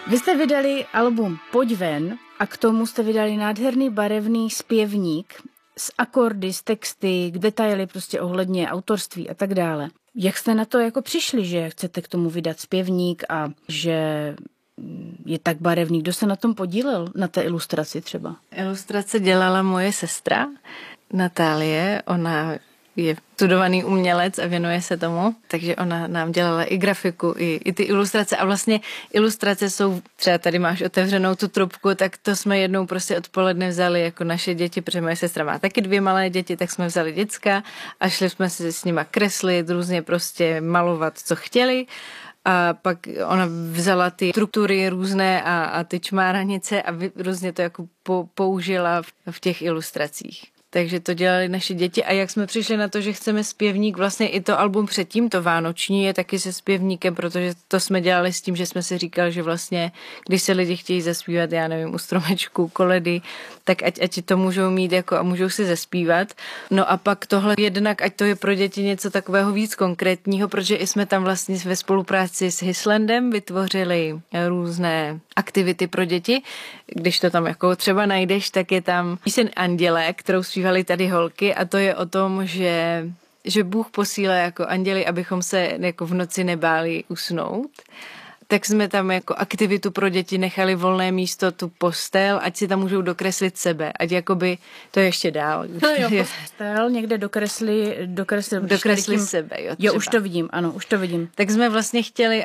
Vy jste vydali album Pojď ven a k tomu jste vydali nádherný barevný zpěvník s akordy, s texty, k detaily prostě ohledně autorství a tak dále. Jak jste na to jako přišli, že chcete k tomu vydat zpěvník a že je tak barevný? Kdo se na tom podílel, na té ilustraci třeba? Ilustrace dělala moje sestra Natálie, ona je studovaný umělec a věnuje se tomu, takže ona nám dělala i grafiku, i ty ilustrace a vlastně ilustrace jsou, třeba tady máš otevřenou tu trubku, tak to jsme jednou prostě odpoledne vzali jako naše děti, protože moje sestra má taky 2 malé děti, tak jsme vzali děcka a šli jsme si s nima kreslit, různě prostě malovat, co chtěli. A pak ona vzala ty struktury různé a ty čmáranice a různě to jako použila v těch ilustracích. Takže to dělali naše děti a jak jsme přišli na to, že chceme zpěvník, vlastně i to album předtím, to vánoční, je taky se zpěvníkem, protože to jsme dělali s tím, že jsme si říkali, že vlastně, když se lidi chtějí zaspívat, já nevím, u stromečku, koledy, tak ať to můžou mít jako a můžou si zaspívat. No a pak tohle jednak, ať to je pro děti něco takového víc konkrétního, protože i jsme tam vlastně ve spolupráci s Hislandem vytvořili různé aktivity pro děti. Když to tam jako třeba najdeš, tak je tam píseň Anděle, kterou zpívali tady holky a to je o tom, že Bůh posílá jako anděli, abychom se jako v noci nebáli usnout. Tak jsme tam jako aktivitu pro děti nechali volné místo, tu postel, ať si tam můžou dokreslit sebe, ať jakoby to je ještě dál. No jo, postel, někde dokresli sebe, jo. Jo, už to vidím, ano, už to vidím. Tak jsme vlastně chtěli,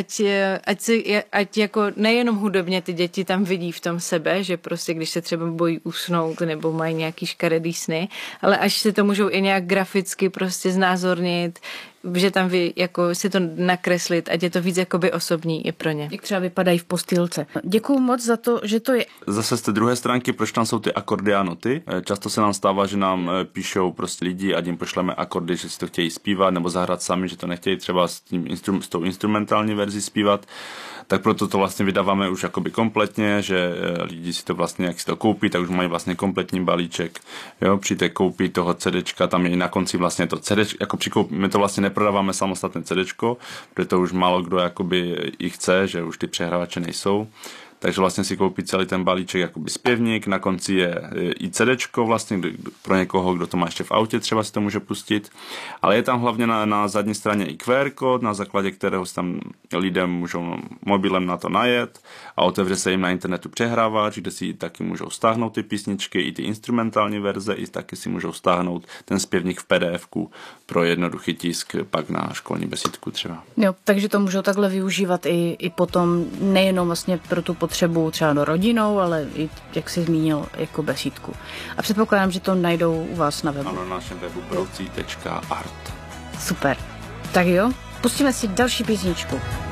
ať jako nejenom hudobně ty děti tam vidí v tom sebe, že prostě když se třeba bojí usnout nebo mají nějaký škaredý sny, ale až si to můžou i nějak graficky prostě znázornit, že tam jako si to nakreslit, ať je to víc jakoby osobní i pro ně. Jak třeba vypadají v postýlce. Děkuju moc za to, že to je. Zase z té druhé stránky, proč tam jsou ty akordy a noty? Často se nám stává, že nám píšou prostě lidi, ať jim pošleme akordy, že si to chtějí zpívat nebo zahrát sami, že to nechtějí třeba s tou instrumentální verzi zpívat. Tak proto to vlastně vydáváme už jakoby kompletně, že lidi si to vlastně, jak si to koupí, tak už mají vlastně kompletní balíček. Jo, při té koupi toho CDčka, tam je i na konci vlastně to CDčko, jako my to vlastně neprodáváme samostatné CDčko, protože to už málo kdo jakoby i chce, že už ty přehrávače nejsou. Takže vlastně si koupí celý ten balíček jakoby zpěvník, na konci je i CDčko vlastně pro někoho, kdo to má ještě v autě, třeba si to může pustit, ale je tam hlavně na zadní straně i QR kód, na základě kterého si tam lidem můžou mobilem na to najet a otevře se jim na internetu přehrávač, kde si taky můžou stáhnout ty písničky, i ty instrumentální verze, i taky si můžou stáhnout ten zpěvník v PDF-ku pro jednoduchý tisk pak na školní besídku třeba. Jo, takže to můžou takhle využívat i potom nejenom vlastně pro tu potřebu třeba do rodinou, ale i, jak jsi zmínil, jako besídku. A předpokládám, že to najdou u vás na webu. Ano, na našem webu brouci.art. Super. Tak jo, pustíme si další písničku.